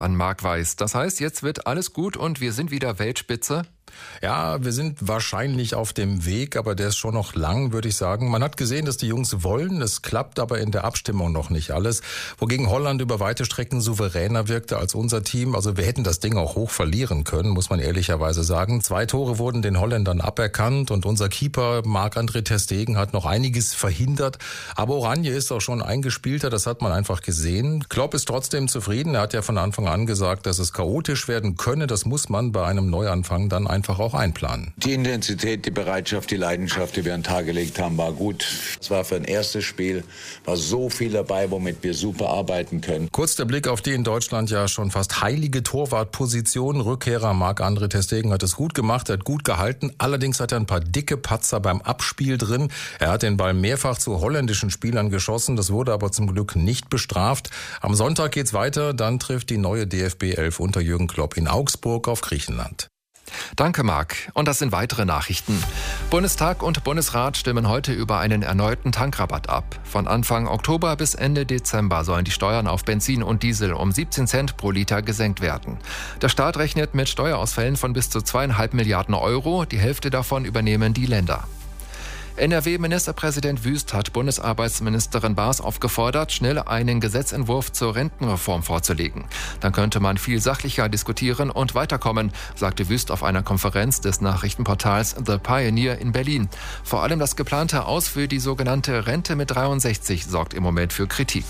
an Marc Weiß. Das heißt, jetzt wird alles gut und wir sind wieder Weltspitze? Ja, wir sind wahrscheinlich auf dem Weg, aber der ist schon noch lang, würde ich sagen. Man hat gesehen, dass die Jungs wollen, es klappt aber in der Abstimmung noch nicht alles. Wogegen Holland über weite Strecken souveräner wirkte als unser Team. Also wir hätten das Ding auch hoch verlieren können, muss man ehrlicherweise sagen. 2 Tore wurden den Holländern aberkannt und unser Keeper Marc-André ter Stegen hat noch einiges verhindert. Aber Oranje ist auch schon eingespielter, das hat man einfach gesehen. Klopp ist trotzdem zufrieden. Er hat ja von Anfang an gesagt, dass es chaotisch werden könne. Das muss man bei einem Neuanfang dann einfach auch einplanen. Die Intensität, die Bereitschaft, die Leidenschaft, die wir an den Tag gelegt haben, war gut. Es war für ein erstes Spiel, war so viel dabei, womit wir super arbeiten können. Kurz der Blick auf die in Deutschland ja schon fast heilige Torwartposition. Rückkehrer Marc-André ter Stegen hat es gut gemacht, er hat gut gehalten. Allerdings hat er ein paar dicke Patzer beim Abspiel drin. Er hat den Ball mehrfach zu holländischen Spielern geschossen. Das wurde aber zum Glück nicht bestraft. Am Sonntag geht's weiter. Dann trifft die neue DFB 11 unter Jürgen Klopp in Augsburg auf Griechenland. Danke, Marc. Und das sind weitere Nachrichten. Bundestag und Bundesrat stimmen heute über einen erneuten Tankrabatt ab. Von Anfang Oktober bis Ende Dezember sollen die Steuern auf Benzin und Diesel um 17 Cent pro Liter gesenkt werden. Der Staat rechnet mit Steuerausfällen von bis zu 2,5 Milliarden Euro. Die Hälfte davon übernehmen die Länder. NRW-Ministerpräsident Wüst hat Bundesarbeitsministerin Baas aufgefordert, schnell einen Gesetzentwurf zur Rentenreform vorzulegen. Dann könnte man viel sachlicher diskutieren und weiterkommen, sagte Wüst auf einer Konferenz des Nachrichtenportals The Pioneer in Berlin. Vor allem das geplante Aus für die sogenannte Rente mit 63 sorgt im Moment für Kritik.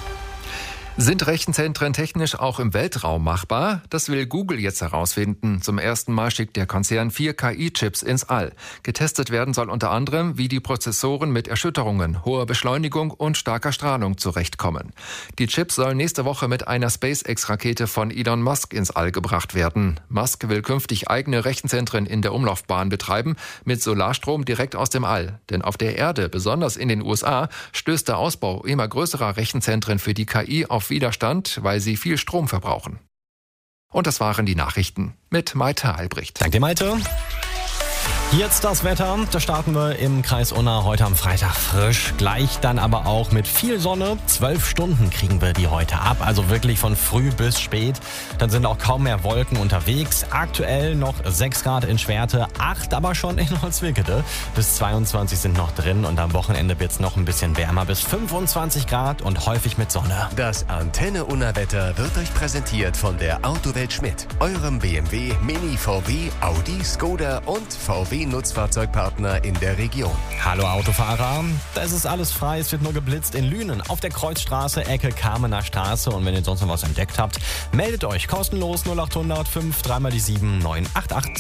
Sind Rechenzentren technisch auch im Weltraum machbar? Das will Google jetzt herausfinden. Zum ersten Mal schickt der Konzern 4 KI-Chips ins All. Getestet werden soll unter anderem, wie die Prozessoren mit Erschütterungen, hoher Beschleunigung und starker Strahlung zurechtkommen. Die Chips sollen nächste Woche mit einer SpaceX-Rakete von Elon Musk ins All gebracht werden. Musk will künftig eigene Rechenzentren in der Umlaufbahn betreiben, mit Solarstrom direkt aus dem All. Denn auf der Erde, besonders in den USA, stößt der Ausbau immer größerer Rechenzentren für die KI auf Widerstand, weil sie viel Strom verbrauchen. Und das waren die Nachrichten mit Maite Albrecht. Danke, Maite. Jetzt das Wetter. Da starten wir im Kreis Unna heute am Freitag frisch. Gleich dann aber auch mit viel Sonne. 12 Stunden kriegen wir die heute ab. Also wirklich von früh bis spät. Dann sind auch kaum mehr Wolken unterwegs. Aktuell noch 6 Grad in Schwerte, 8 aber schon in Holzwickede. Bis 22 sind noch drin. Und am Wochenende wird es noch ein bisschen wärmer. Bis 25 Grad und häufig mit Sonne. Das Antenne Unna Wetter wird euch präsentiert von der Autowelt Schmidt. Eurem BMW, Mini, VW, Audi, Skoda und VW Nutzfahrzeugpartner in der Region. Hallo Autofahrer, das ist alles frei, es wird nur geblitzt in Lünen auf der Kreuzstraße, Ecke Kamener Straße. Und wenn ihr sonst noch was entdeckt habt, meldet euch kostenlos 0800 5 3x7 988.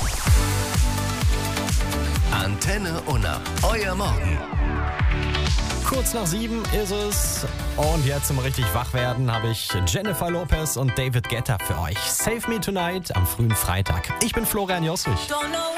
Antenne Unna, euer Morgen. Kurz nach 7 ist es. Und jetzt zum richtig wach werden habe ich Jennifer Lopez und David Guetta für euch. Save Me Tonight am frühen Freitag. Ich bin Florian Jossich.